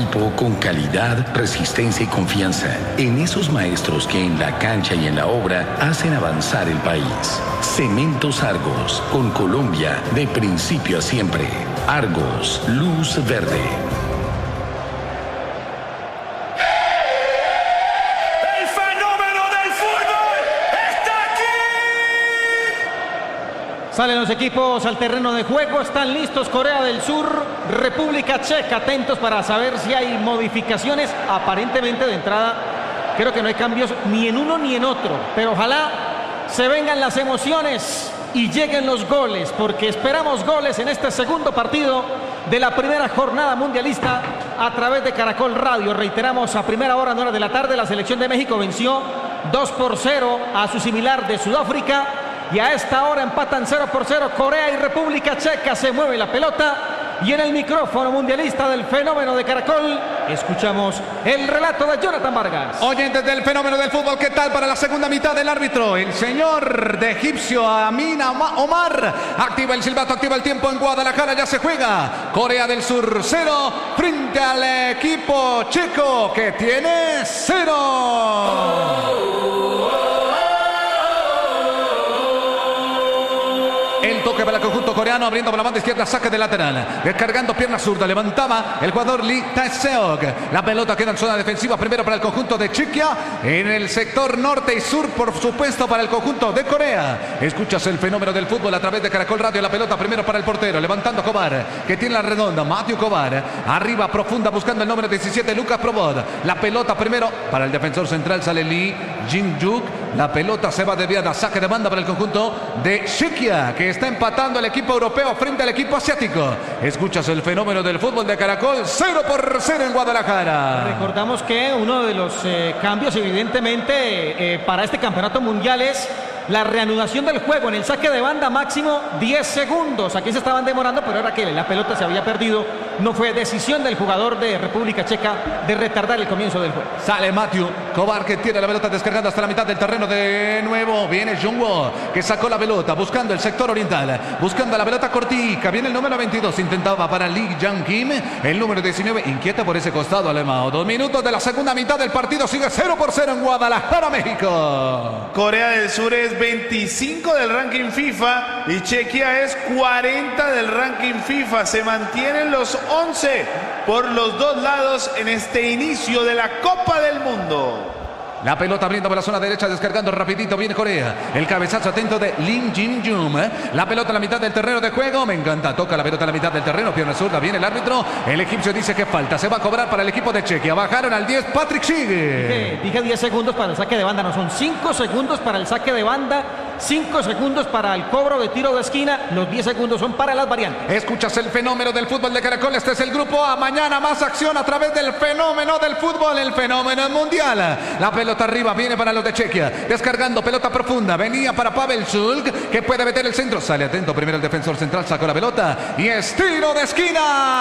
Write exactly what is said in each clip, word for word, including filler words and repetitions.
equipo con calidad, resistencia y confianza. En esos maestros que en la cancha y en la obra hacen avanzar el país. Cementos Argos, con Colombia de principio a siempre. Argos, luz verde. Salen los equipos al terreno de juego, están listos Corea del Sur, República Checa, atentos para saber si hay modificaciones. Aparentemente de entrada creo que no hay cambios ni en uno ni en otro, pero ojalá se vengan las emociones y lleguen los goles, porque esperamos goles en este segundo partido de la primera jornada mundialista a través de Caracol Radio. Reiteramos, a primera hora, nueve de la tarde, la selección de México venció dos por cero a su similar de Sudáfrica. Y a esta hora empatan cero por cero Corea y República Checa. Se mueve la pelota y en el micrófono mundialista del Fenómeno de Caracol escuchamos el relato de Jonathan Vargas. Oyentes del Fenómeno del Fútbol, ¿qué tal para la segunda mitad del árbitro? El señor de egipcio Amin Omar activa el silbato, activa el tiempo en Guadalajara, ya se juega. Corea del Sur cero frente al equipo checo que tiene cero. El toque para el conjunto coreano, abriendo por la banda izquierda, saque de lateral, descargando pierna zurda, levantaba el jugador Lee Tae-seok. La pelota queda en zona defensiva, primero para el conjunto de Chequia, en el sector norte y sur, por supuesto, para el conjunto de Corea. Escuchas el Fenómeno del Fútbol a través de Caracol Radio. La pelota primero para el portero, levantando Kovar, que tiene la redonda, Matthew Kovar, arriba profunda, buscando el número diecisiete, Lucas Probod. La pelota primero para el defensor central, sale Lee Jin-juk. La pelota se va desviada, saque de banda para el conjunto de Chequia, que está empatando el equipo europeo frente al equipo asiático. Escuchas el Fenómeno del Fútbol de Caracol, cero por cero en Guadalajara. Recordamos que uno de los eh, cambios, evidentemente, eh, para este campeonato mundial es la reanudación del juego. En el saque de banda máximo diez segundos. Aquí se estaban demorando, pero ahora que la pelota se había perdido, no fue decisión del jugador de República Checa de retardar el comienzo del juego. Sale Matthew Kovar, que tiene la pelota descargando hasta la mitad del terreno de nuevo. Viene Jungwoo, que sacó la pelota buscando el sector oriental, buscando la pelota cortica. Viene el número veintidós, intentaba para Lee Jang-kim. El número diecinueve inquieta por ese costado alemán. Dos minutos de la segunda mitad del partido, sigue cero por cero en Guadalajara, México. Corea del Sur es veinticinco del ranking FIFA y Chequia es cuarenta del ranking FIFA. Se mantienen los once por los dos lados en este inicio de la Copa del Mundo. La pelota abriendo por la zona derecha, descargando rapidito, viene Corea. El cabezazo atento de Lim Jin-jum. La pelota a la mitad del terreno de juego, me encanta, toca la pelota a la mitad del terreno, pierna zurda, viene el árbitro. El egipcio dice que falta, se va a cobrar para el equipo de Chequia. Bajaron al diez, Patrick Schick. Dije, dije diez segundos para el saque de banda, no, son cinco segundos para el saque de banda, cinco segundos para el cobro de tiro de esquina, los diez segundos son para las variantes. Escuchas el Fenómeno del Fútbol de Caracol, este es el grupo A. Mañana más acción a través del Fenómeno del Fútbol, el Fenómeno Mundial. La pelota arriba, viene para los de Chequia, descargando, pelota profunda, venía para Pavel Zulk, que puede meter el centro, sale atento, primero el defensor central, sacó la pelota y es tiro de esquina.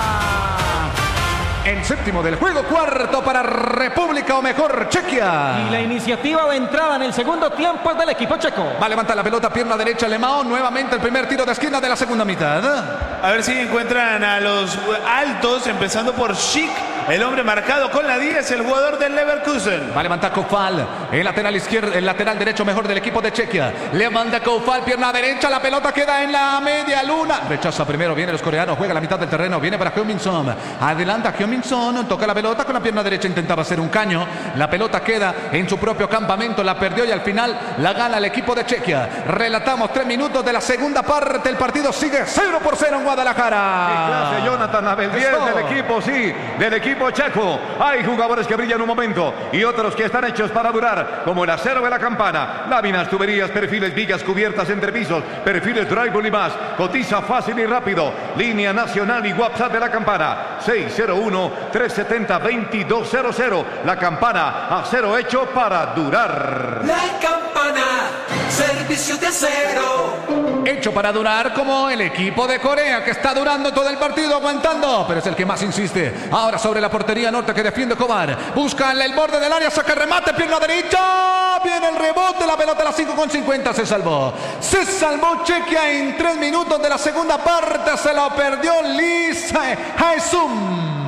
El séptimo del juego, cuarto para República o mejor Chequia. Y la iniciativa de entrada en el segundo tiempo es del equipo checo. Va a levantar la pelota, pierna derecha Lemao, nuevamente el primer tiro de esquina de la segunda mitad. A ver si encuentran a los altos, empezando por Schick, el hombre marcado con la diez, el jugador del Leverkusen. Va a levantar Koufal, el lateral izquierdo, el lateral derecho mejor del equipo de Chequia. Levanta Koufal, pierna derecha, la pelota queda en la media luna. Rechaza primero, viene los coreanos, juega la mitad del terreno, viene para Heung-min-son. Adelanta Heung-min-son, toca la pelota con la pierna derecha, intentaba hacer un caño. La pelota queda en su propio campamento, la perdió y al final la gana el equipo de Chequia. Relatamos tres minutos de la segunda parte, el partido sigue cero por cero en Guadalajara. Qué clase, Jonathan Abel, diez del equipo, sí, del equipo checo. Hay jugadores que brillan un momento y otros que están hechos para durar, como el acero de la campana, láminas, tuberías, perfiles, vigas, cubiertas, entrepisos, perfiles, drywall y más. Cotiza fácil y rápido. Línea nacional y WhatsApp de la campana seis cero uno, tres siete cero, dos dos cero cero. La campana, acero hecho para durar. La campana, servicio de acero. Hecho para durar, como el equipo de Corea, que está durando todo el partido, aguantando, pero es el que más insiste. Ahora sobre la portería norte, que defiende Kovar, busca el borde del área, saca el remate, pierna derecha, viene el rebote, la pelota a las cinco con cincuenta, se salvó. Se salvó Chequia en tres minutos de la segunda parte, se lo perdió Lee Hae-sung.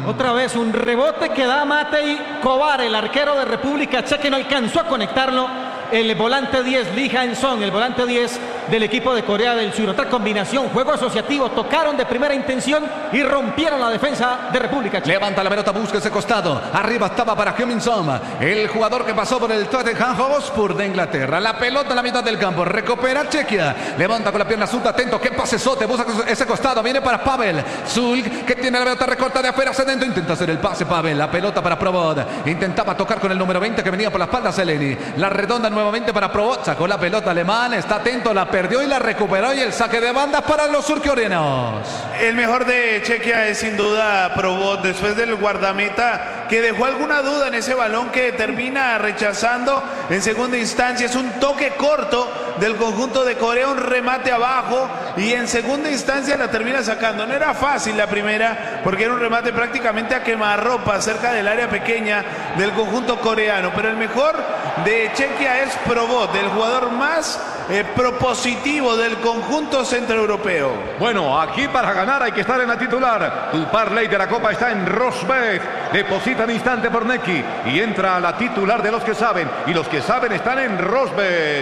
Otra vez un rebote que da Matej Kovar, el arquero de República Checa, no alcanzó a conectarlo. El volante diez, Lee Han-sung, el volante diez del equipo de Corea del Sur. Otra combinación, juego asociativo, tocaron de primera intención y rompieron la defensa de República Checa. Levanta la pelota, busca ese costado. Arriba estaba para Heung-min-son, el jugador que pasó por el Tottenham Hotspur de Inglaterra. La pelota en la mitad del campo, recupera Chequia. Levanta con la pierna zurda, atento, qué pasesote, busca ese costado. Viene para Pavel Zulk, que tiene la pelota recorta de afuera hacia adentro. Intenta hacer el pase Pavel, la pelota para Provod. Intentaba tocar con el número veinte que venía por la espalda Zeleny. La redonda nuevamente para Provod, sacó la pelota alemán, está atento, la perdió y la recuperó, y el saque de banda para los surcoreanos. El mejor de Chequia es sin duda Provod, después del guardameta que dejó alguna duda en ese balón que termina rechazando en segunda instancia. Es un toque corto del conjunto de Corea, un remate abajo, y en segunda instancia la termina sacando. No era fácil la primera porque era un remate prácticamente a quemarropa cerca del área pequeña del conjunto coreano, pero el mejor de Chequia es Provod, el jugador más eh, propositivo del conjunto centroeuropeo. Bueno, aquí para ganar hay que estar en la titular. Tu parlay de la Copa está en Rosbet. Deposita al instante por Neki y entra a la titular de los que saben, y los que saben están en Rosbet.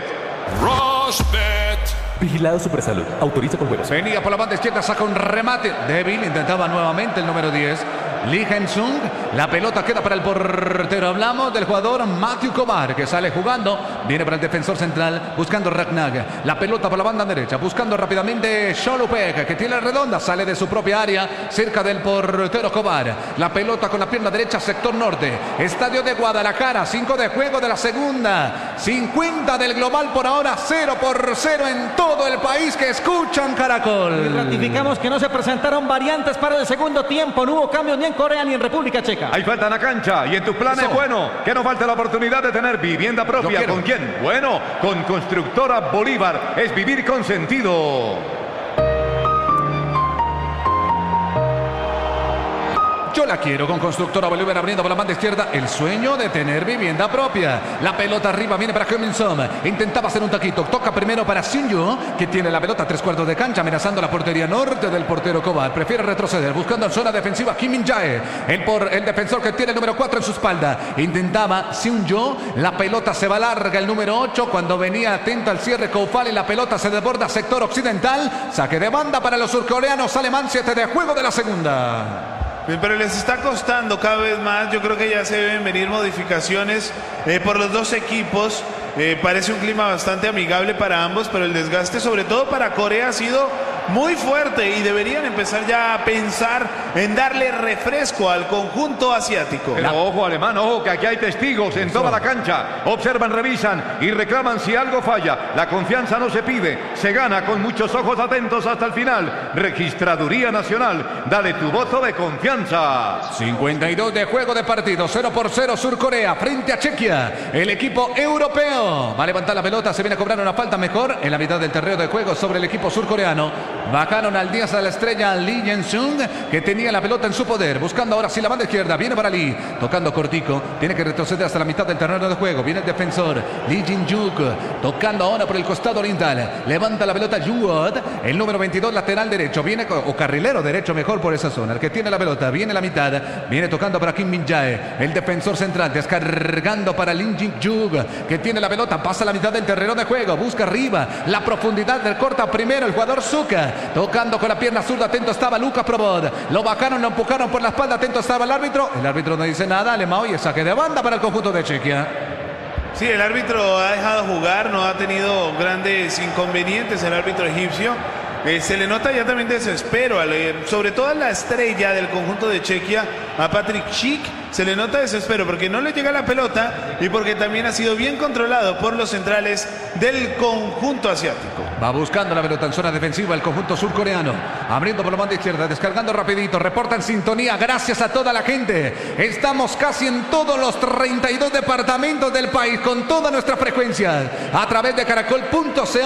Rosbet. Vigilado Supersalud. Autoriza con juegos. Venía por la banda izquierda, saca un remate débil, intentaba nuevamente el número diez, Lee Han-sung. La pelota queda para el portero. Hablamos del jugador Matej Kovar, que sale jugando. Viene para el defensor central, buscando Ragnar. La pelota por la banda derecha, buscando rápidamente Sholupek, que tiene la redonda. Sale de su propia área, cerca del portero Kovar. La pelota con la pierna derecha, sector norte. Estadio de Guadalajara, cinco de juego de la segunda. cincuenta del global por ahora, cero por cero en todo el país que escuchan Caracol. Y ratificamos que no se presentaron variantes para el segundo tiempo. No hubo cambios ni en Corea ni en República Checa. Hay falta en la cancha y en tus planes, bueno, que no falte la oportunidad de tener vivienda propia. ¿Con quién? Bueno, con Constructora Bolívar. Es vivir con sentido. Yo la quiero con Constructora Bolívar, abriendo por la banda izquierda el sueño de tener vivienda propia. La pelota arriba viene para Heung-min-son. Intentaba hacer un taquito. Toca primero para Shin-yu, que tiene la pelota a tres cuartos de cancha, amenazando la portería norte del portero Kovar. Prefiere retroceder, buscando en zona defensiva Kim Min-jae, el, por, el defensor que tiene el número cuatro en su espalda. Intentaba Shin-yu. La pelota se va larga, el número ocho, cuando venía atento al cierre Koufal, y la pelota se desborda sector occidental. Saque de banda para los surcoreanos. Alemán, siete de juego de la segunda. Pero les está costando cada vez más. Yo creo que ya se deben venir modificaciones eh, por los dos equipos. Eh, parece un clima bastante amigable para ambos, pero el desgaste, sobre todo para Corea, ha sido muy fuerte y deberían empezar ya a pensar en darle refresco al conjunto asiático. Pero ojo, alemán, ojo, que aquí hay testigos en toda la cancha. Observan, revisan y reclaman si algo falla. La confianza no se pide, se gana con muchos ojos atentos hasta el final. Registraduría Nacional, dale tu voto de confianza. cincuenta y dos de juego de partido, cero por cero Surcorea frente a Chequia. El equipo europeo va a levantar la pelota, se viene a cobrar una falta mejor en la mitad del terreno de juego sobre el equipo surcoreano. Bajaron al diez a la estrella Lee Han-sung, que tenía la pelota en su poder, buscando ahora sí la banda izquierda. Viene para Lee, tocando cortico, tiene que retroceder hasta la mitad del terreno de juego. Viene el defensor Lee Jin-juk, tocando ahora por el costado oriental. Levanta la pelota Yuot, el número veintidós, lateral derecho, viene o carrilero derecho mejor por esa zona. El que tiene la pelota, viene la mitad, viene tocando para Kim Min-jae, el defensor central, descargando para Lee Jin-juk, que tiene la pelota, pasa la mitad del terreno de juego, busca arriba la profundidad del corta primero el jugador Zuka, tocando con la pierna zurda. Atento estaba Lucas Provod, lo bajaron, lo empujaron por la espalda. Atento estaba el árbitro, el árbitro no dice nada. Alemán, y saque de banda para el conjunto de Chequia. Sí, el árbitro ha dejado jugar, no ha tenido grandes inconvenientes el árbitro egipcio. Eh, se le nota ya también desespero, eh, sobre todo a la estrella del conjunto de Chequia, a Patrick Schick, se le nota desespero porque no le llega la pelota y porque también ha sido bien controlado por los centrales del conjunto asiático. Va buscando la pelota en zona defensiva el conjunto surcoreano, abriendo por la banda izquierda, descargando rapidito, reporta en sintonía, gracias a toda la gente. Estamos casi en todos los treinta y dos departamentos del país con todas nuestras frecuencias a través de caracol punto co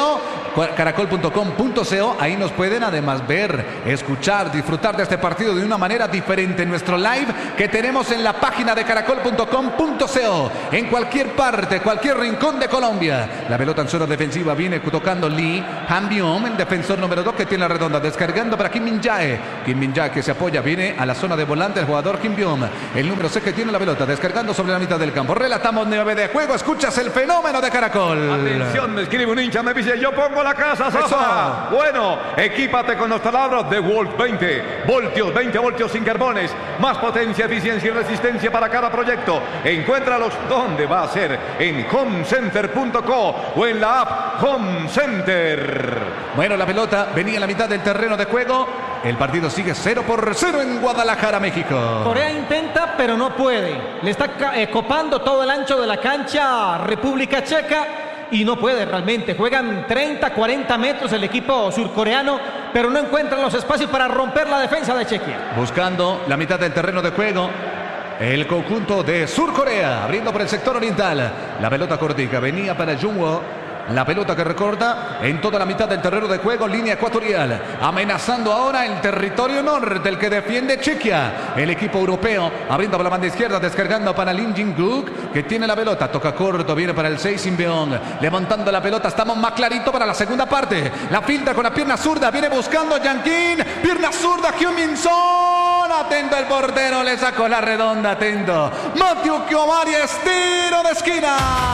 caracol punto com punto co. Ahí nos pueden además ver, escuchar, disfrutar de este partido de una manera diferente en nuestro live que tenemos en la página de caracol punto com punto co. En cualquier parte, cualquier rincón de Colombia. La pelota en zona defensiva viene tocando Lee Han-byong, el defensor número dos que tiene la redonda, descargando para Kim Min-jae. Kim Min-jae que se apoya, viene a la zona de volante el jugador Kim Byung, el número seis que tiene la pelota, descargando sobre la mitad del campo. Relatamos nueve de juego, escuchas el fenómeno de Caracol. Atención, me escribe un hincha, me dice, yo pongo la casa, Sosa. Bueno, equípate con los taladros de Wolf veinte voltios, veinte voltios sin carbones, más potencia, eficiencia y resistencia para cada proyecto. Encuéntralos donde va a ser, en home center punto co o en la app Home Center. Bueno, la pelota venía a la mitad del terreno de juego. El partido sigue cero por cero en Guadalajara, México. Corea intenta, pero no puede. Le está eh, copando todo el ancho de la cancha República Checa y no puede realmente. Juegan treinta, cuarenta metros el equipo surcoreano, pero no encuentran los espacios para romper la defensa de Chequia. Buscando la mitad del terreno de juego. El conjunto de Surcorea, abriendo por el sector oriental. La pelota cortica venía para Jungwoo. La pelota que recorta en toda la mitad del terreno de juego, línea ecuatorial, amenazando ahora el territorio norte, el que defiende Chequia. El equipo europeo abriendo por la banda izquierda, descargando para Lim Jin-guk, que tiene la pelota, toca corto, viene para el seis Sin-beong, levantando la pelota, estamos más clarito para la segunda parte. La filtra con la pierna zurda, viene buscando Yankin, pierna zurda, Hyun Min-son, atento el portero, le sacó la redonda, atento. Matthew Kiomari, estiro de esquina.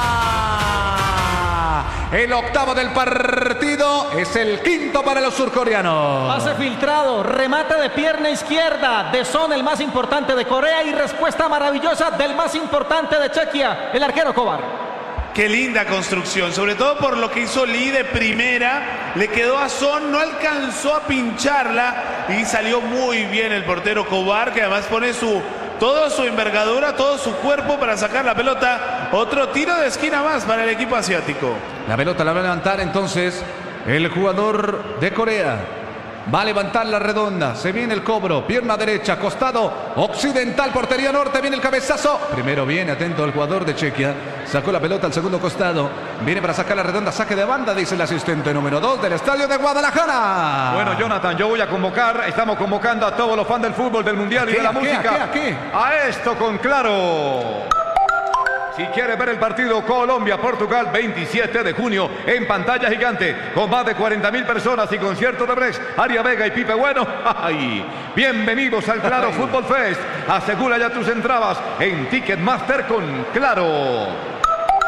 El octavo del partido es el quinto para los surcoreanos. Pase filtrado, remate de pierna izquierda de Son, el más importante de Corea, y respuesta maravillosa del más importante de Chequia, el arquero Kovar. Qué linda construcción, sobre todo por lo que hizo Lee de primera. Le quedó a Son, no alcanzó a pincharla y salió muy bien el portero Kovar, que además pone su... toda su envergadura, todo su cuerpo para sacar la pelota. Otro tiro de esquina más para el equipo asiático. La pelota la va a levantar entonces el jugador de Corea. Va a levantar la redonda. Se viene el cobro. Pierna derecha, costado occidental, portería norte. Viene el cabezazo. Primero viene, atento el jugador de Chequia. Sacó la pelota al segundo costado. Viene para sacar la redonda. Saque de banda, dice el asistente número dos del estadio de Guadalajara. Bueno, Jonathan, yo voy a convocar. Estamos convocando a todos los fans del fútbol, del mundial y de la música. ¿A qué? ¿A qué? A esto con Claro. Si quieres ver el partido Colombia-Portugal, veintisiete de junio, en pantalla gigante, con más de cuarenta mil personas y conciertos de Brex, Aria Vega y Pipe Bueno. ¡Ay! Bienvenidos al Claro Fútbol Fest. Asegura ya tus entradas en Ticketmaster con Claro.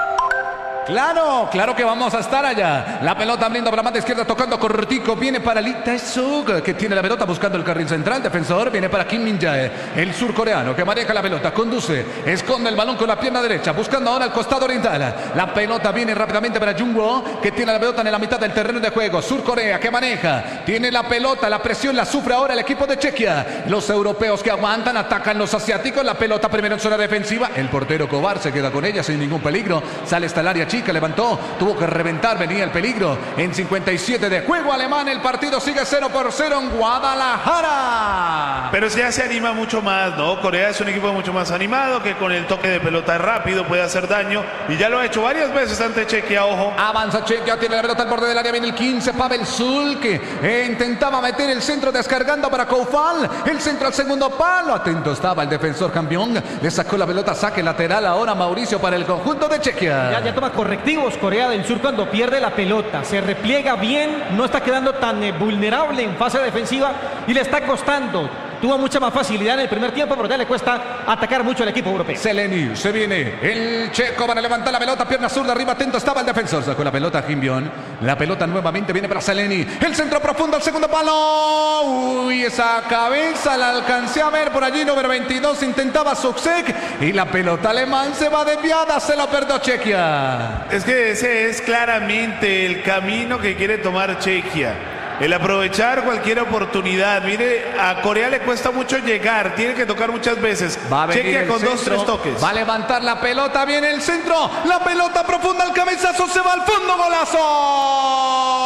Claro, claro que vamos a estar allá. La pelota abriendo por la banda izquierda, tocando cortico. Viene para Lee Tae-suk, que tiene la pelota buscando el carril central. Defensor, viene para Kim Min-jae, el surcoreano que maneja la pelota, conduce, esconde el balón con la pierna derecha, buscando ahora el costado oriental. La pelota viene rápidamente para Jungwoo, que tiene la pelota en la mitad del terreno de juego. Surcorea que maneja, tiene la pelota, la presión la sufre ahora el equipo de Chequia. Los europeos que aguantan, atacan los asiáticos. La pelota primero en zona defensiva. El portero Kovar se queda con ella sin ningún peligro. Sale hasta el área chica, levantó, tuvo que reventar, venía el peligro. En cincuenta y siete de juego alemán, el partido sigue cero por cero en Guadalajara. Pero ya se anima mucho más, ¿no? Corea es un equipo mucho más animado, que con el toque de pelota rápido puede hacer daño, y ya lo ha hecho varias veces ante Chequia, ojo. Avanza Chequia, tiene la pelota al borde del área, viene el quince, Pavel Sul, que intentaba meter el centro descargando para Koufal, el centro al segundo palo, atento estaba el defensor campeón, le sacó la pelota, saque lateral ahora Mauricio para el conjunto de Chequia. Ya, ya toma correctivos Corea del Sur cuando pierde la pelota, se repliega bien, no está quedando tan eh, vulnerable en fase defensiva y le está costando. Tuvo mucha más facilidad en el primer tiempo, pero ya le cuesta atacar mucho al equipo europeo. Seleni, se viene el checo para levantar la pelota, pierna zurda arriba, atento estaba el defensor, sacó la pelota Kim Byung, la pelota nuevamente viene para Seleni, el centro profundo al segundo palo, uy, esa cabeza la alcancé a ver por allí, número veintidós, intentaba Suksek y la pelota alemán se va desviada, se la perdió Chequia. Es que ese es claramente el camino que quiere tomar Chequia. El aprovechar cualquier oportunidad. Mire, a Corea le cuesta mucho llegar, tiene que tocar muchas veces. Va a venir Chequia con centro, dos, tres toques. Va a levantar la pelota, viene el centro, la pelota profunda, el cabezazo se va al fondo, golazo.